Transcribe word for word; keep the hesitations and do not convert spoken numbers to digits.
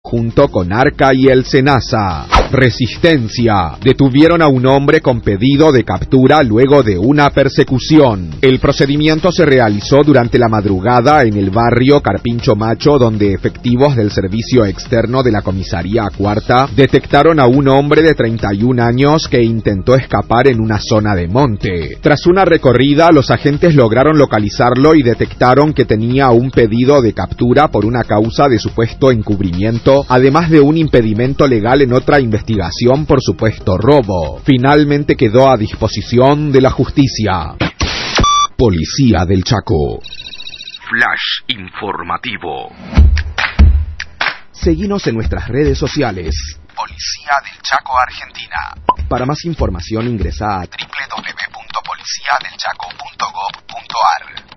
junto con Arca y el SENASA. Resistencia. Detuvieron a un hombre con pedido de captura luego de una persecución. El procedimiento se realizó durante la madrugada en el barrio Carpincho Macho, donde efectivos del servicio externo de la comisaría Cuarta detectaron a un hombre de treinta y un años que intentó escapar en una zona de monte. Tras una recorrida, los agentes lograron localizarlo y detectaron que tenía un pedido de captura por una causa de supuesto encubrimiento, además de un impedimento legal en otra investigación por supuesto robo. Finalmente quedó a disposición de la justicia. Policía del Chaco. Flash informativo. Seguinos en nuestras redes sociales. Policía del Chaco, Argentina. Para más información ingresa a doble u doble u doble u punto policía del chaco punto gob punto ar.